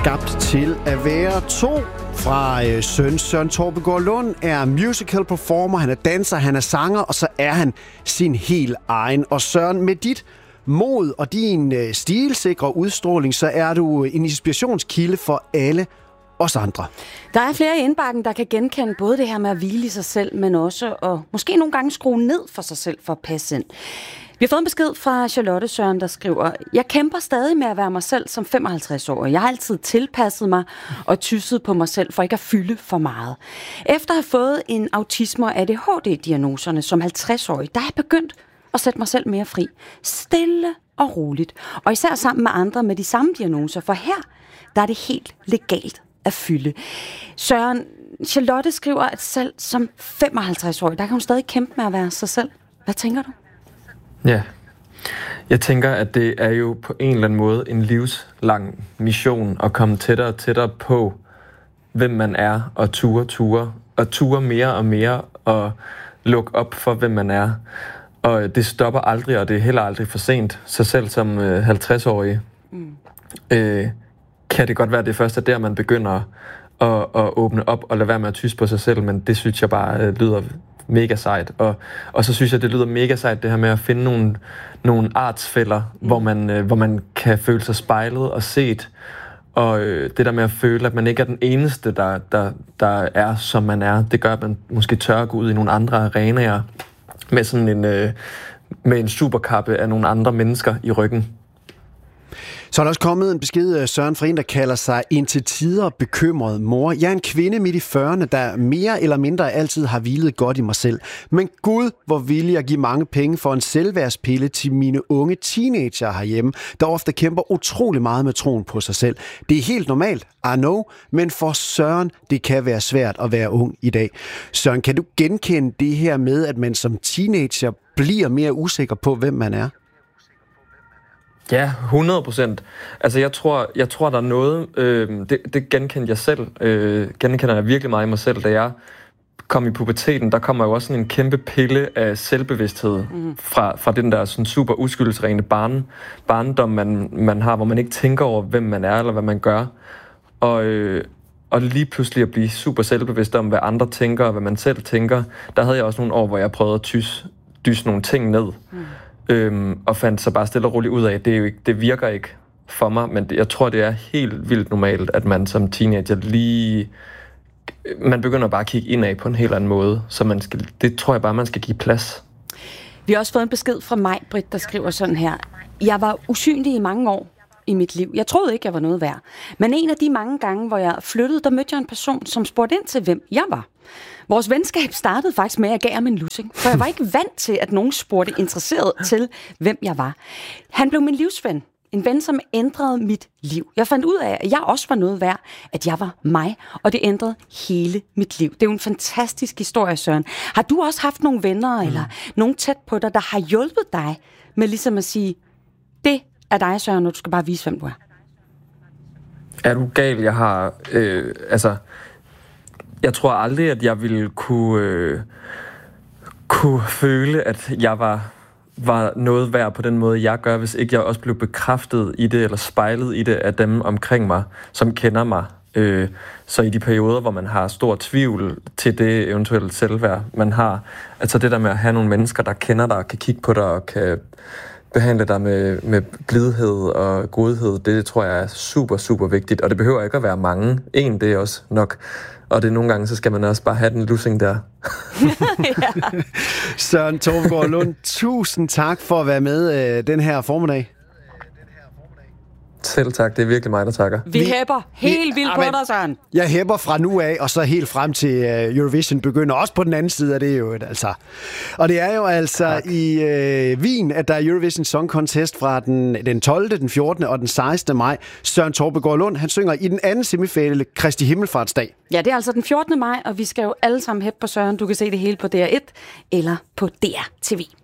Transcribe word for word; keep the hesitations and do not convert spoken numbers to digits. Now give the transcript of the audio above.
Skabt til at være to fra øh, Søren. Søren Torpegaard Lund er musical performer, han er danser, han er sanger, og så er han sin helt egen. Og Søren, med dit mod og din øh, stilsikre udstråling, så er du en inspirationskilde for alle os andre. Der er flere i indbakken, der kan genkende både det her med at hvile i sig selv, men også og måske nogle gange skrue ned for sig selv for at passe ind. Vi har fået en besked fra Charlotte Søren, der skriver: Jeg kæmper stadig med at være mig selv som femoghalvtreds-årig. Jeg har altid tilpasset mig og tysset på mig selv for ikke at fylde for meget. Efter at have fået en autisme- og A D H D-diagnoserne som halvtreds-årig, der er jeg begyndt at sætte mig selv mere fri. Stille og roligt. Og især sammen med andre med de samme diagnoser, for her der er det helt legalt at fylde. Søren, Charlotte skriver, at selv som femoghalvtreds-årig, der kan hun stadig kæmpe med at være sig selv. Hvad tænker du? Ja, jeg tænker, at det er jo på en eller anden måde en livslang mission at komme tættere og tættere på, hvem man er, og ture, ture, og ture mere og mere, og lukke op for, hvem man er. Og det stopper aldrig, og det er heller aldrig for sent. Så selv som øh, halvtreds-årig mm. øh, kan det godt være, at det først er der, man begynder at, at åbne op og lade være med at tysse på sig selv, men det synes jeg bare øh, lyder mega sejt. Og, og så synes jeg, det lyder mega sejt, det her med at finde nogle, nogle artsfæller, mm. hvor, man, øh, hvor man kan føle sig spejlet og set. Og øh, det der med at føle, at man ikke er den eneste, der, der, der er, som man er, det gør, at man måske tør at gå ud i nogle andre arenaer med sådan en, øh, med en superkappe af nogle andre mennesker i ryggen. Så er der også kommet en besked, Søren, fra en, der kalder sig en til tider bekymret mor. Jeg er en kvinde midt i fyrrerne, der mere eller mindre altid har hvilet godt i mig selv. Men Gud, hvor vil jeg give mange penge for en selvværdspille til mine unge teenager herhjemme, der ofte kæmper utrolig meget med troen på sig selv. Det er helt normalt, I know, men for Søren, det kan være svært at være ung i dag. Søren, kan du genkende det her med, at man som teenager bliver mere usikker på, hvem man er? Ja, hundrede procent. Altså, jeg tror, jeg tror, der er noget... Øh, det, det genkender jeg selv. Øh, genkender jeg virkelig meget i mig selv. Da jeg kom i puberteten, der kommer jo også sådan en kæmpe pille af selvbevidsthed mm. fra, fra den der sådan super uskyldsrene barn, barndom, man, man har, hvor man ikke tænker over, hvem man er, eller hvad man gør. Og, øh, og lige pludselig at blive super selvbevidst om, hvad andre tænker, og hvad man selv tænker. Der havde jeg også nogle år, hvor jeg prøvede at tys, dyse nogle ting ned. Mm. Øhm, og fandt så bare stille og roligt ud af, at det, er jo ikke, det virker ikke for mig, men det, jeg tror, det er helt vildt normalt, at man som teenager lige... Man begynder bare at kigge indad på en helt anden måde, så man skal, det tror jeg bare, man skal give plads. Vi har også fået en besked fra mig, Britt, der skriver sådan her: Jeg var usynlig i mange år i mit liv. Jeg troede ikke, jeg var noget værd. Men en af de mange gange, hvor jeg flyttede, der mødte jeg en person, som spurgte ind til, hvem jeg var. Vores venskab startede faktisk med, at jeg gav ham en lussing, for jeg var ikke vant til, at nogen spurgte interesseret til, hvem jeg var. Han blev min livsven. En ven, som ændrede mit liv. Jeg fandt ud af, at jeg også var noget værd, at jeg var mig, og det ændrede hele mit liv. Det er jo en fantastisk historie, Søren. Har du også haft nogle venner, mm. eller nogen tæt på dig, der har hjulpet dig med ligesom at sige, det er dig, Søren, og du skal bare vise, hvem du er? Er du gal? Jeg har... Øh, altså... Jeg tror aldrig, at jeg ville kunne, øh, kunne føle, at jeg var, var noget værd på den måde, jeg gør, hvis ikke jeg også blev bekræftet i det, eller spejlet i det af dem omkring mig, som kender mig. Øh, så i de perioder, hvor man har stor tvivl til det eventuelle selvværd, man har, altså det der med at have nogle mennesker, der kender dig, kan kigge på dig og kan behandle dig med, med blidhed og godhed, det tror jeg er super, super vigtigt. Og det behøver ikke at være mange. En, det er også nok. Og det er nogle gange, så skal man også bare have den lussing der. ja. Søren Torpegaard Lund, tusind tak for at være med øh, den her formiddag. Selv tak, det er virkelig mig, der takker. Vi, vi hæpper helt vildt på dig, Søren. Jeg hæpper fra nu af, og så helt frem til uh, Eurovision begynder. Også på den anden side af det jo, altså. Og det er jo altså tak. i uh, Wien, at der er Eurovision Song Contest fra den, den tolvte, den fjortende og den sekstende maj. Søren Torpegaard Lund, han synger i den anden semifinale Kristi Himmelfartsdag. Ja, det er altså den fjortende maj, og vi skal jo alle sammen hæppe på Søren. Du kan se det hele på D R et eller på D R T V.